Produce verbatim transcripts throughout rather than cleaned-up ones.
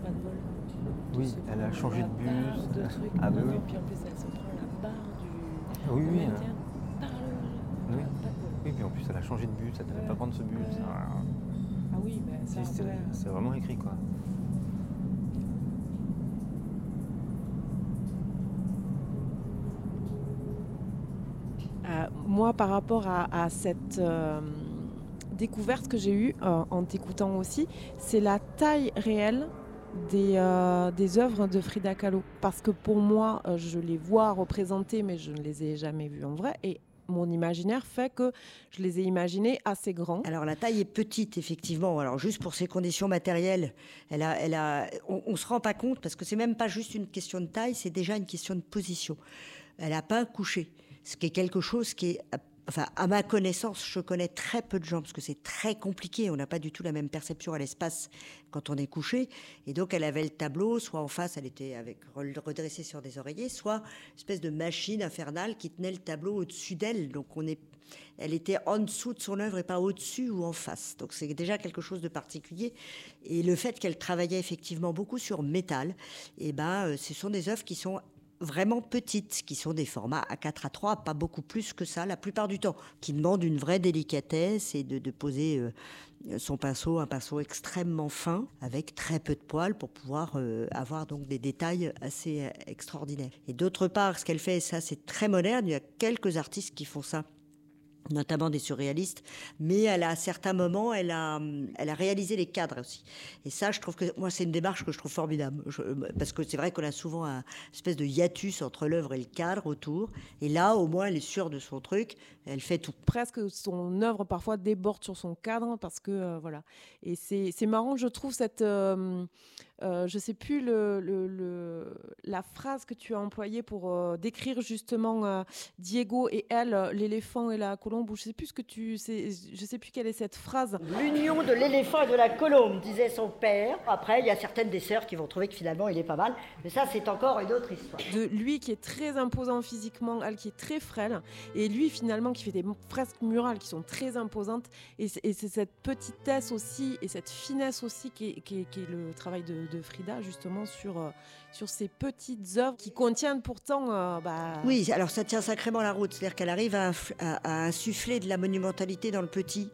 pas de bol. Oui, elle a changé de bus. De trucs. Ah non, oui, non, oui. puis en plus, elle se prend la barre du, Oui, du oui. maintien euh, par le. Oui. Pas de bol. Oui, puis en plus, elle a changé de bus, elle ne devait Ouais. pas prendre ce bus. Ouais. Ah, Ah oui, mais ça si, c'est, après. c'est vraiment écrit, quoi. Euh, moi, par rapport à, à cette euh, découverte que j'ai eue euh, en t'écoutant aussi, c'est la taille réelle des, euh, des œuvres de Frida Kahlo. Parce que pour moi, euh, je les vois représentées, mais je ne les ai jamais vues en vrai. Et mon imaginaire fait que je les ai imaginées assez grands. Alors la taille est petite, effectivement. Alors juste pour ses conditions matérielles, elle a, elle a, on, on se rend pas compte parce que c'est même pas juste une question de taille, c'est déjà une question de position. Elle a pas couché, ce qui est quelque chose qui est, enfin à ma connaissance, je connais très peu de gens parce que c'est très compliqué. On n'a pas du tout la même perception à l'espace quand on est couché. Et donc elle avait le tableau, soit en face, elle était avec redressée sur des oreillers, soit une espèce de machine infernale qui tenait le tableau au-dessus d'elle. Donc on est Elle était en dessous de son œuvre et pas au-dessus ou en face. Donc c'est déjà quelque chose de particulier. Et le fait qu'elle travaillait effectivement beaucoup sur métal, eh ben, ce sont des œuvres qui sont vraiment petites, qui sont des formats A quatre, A trois, pas beaucoup plus que ça la plupart du temps, qui demandent une vraie délicatesse et de, de poser euh, son pinceau, un pinceau extrêmement fin, avec très peu de poils pour pouvoir euh, avoir donc des détails assez euh, extraordinaires. Et d'autre part, ce qu'elle fait, et ça c'est très moderne, il y a quelques artistes qui font ça, notamment des surréalistes, mais elle a, à certains moments, elle a, elle a réalisé les cadres aussi. Et ça, je trouve que, moi, c'est une démarche que je trouve formidable. Je, parce que c'est vrai qu'on a souvent un espèce de hiatus entre l'œuvre et le cadre autour. Et là, au moins, elle est sûre de son truc, elle fait tout. Presque son œuvre, parfois, déborde sur son cadre, parce que, euh, voilà. Et c'est, c'est marrant, je trouve, cette... Euh, euh, je sais plus le, le, le, la phrase que tu as employée pour euh, décrire justement euh, Diego et elle, euh, l'éléphant et la colombe, ou je sais plus ce que tu, c'est, je sais plus quelle est cette phrase. L'union de l'éléphant et de la colombe, disait son père. Après, il y a certaines des sœurs qui vont trouver que finalement il est pas mal, mais ça c'est encore une autre histoire. De lui qui est très imposant physiquement, elle qui est très frêle, et lui finalement qui fait des fresques murales qui sont très imposantes, et c'est, et c'est cette petitesse aussi et cette finesse aussi qui est, qui est, qui est le travail de de Frida justement sur, euh, sur ces petites œuvres qui contiennent pourtant... Euh, bah... Oui, alors ça tient sacrément la route, c'est-à-dire qu'elle arrive à, à, à insuffler de la monumentalité dans le petit.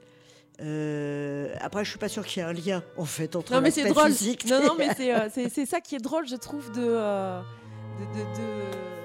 Euh, après, je suis pas sûre qu'il y ait un lien en fait entre non, mais l'aspect c'est drôle. physique. Non, non, mais c'est, euh, c'est, c'est ça qui est drôle, je trouve, de, euh, de, de, de...